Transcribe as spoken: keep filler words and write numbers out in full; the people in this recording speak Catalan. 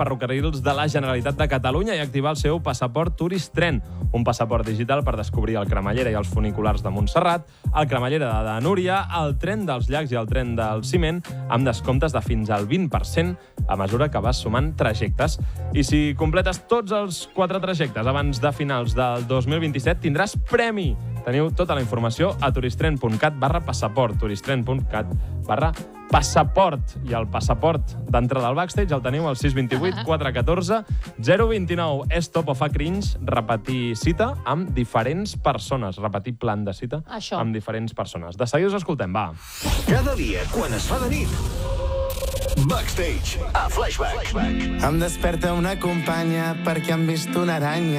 ferrocarrils de la Generalitat de Catalunya i activar el seu passaport Turistren, un passaport digital per descobrir el Cremallera i els funiculars de Montserrat, el Cremallera de Núria, el tren dels llacs i el tren del ciment, amb descomptes de fins al vint per cent a mesura que vas sumant trajectes. I si completes tots els quatre trajectes abans de finals del dos mil vint-i-set, tindràs premi. Teniu tota la informació a turistren.cat barra passaport, turistren.cat barra passaport. I el passaport d'entrada al backstage el teniu al sis dos vuit quatre un quatre zero dos nou. És top o fa cringe repetir cita amb diferents persones. Repetir plan de cita Això. amb diferents persones. De seguida us escoltem, va. Cada dia, quan es fa de nit, Backstage, a Flashback. Em desperta una companya perquè han vist una aranya.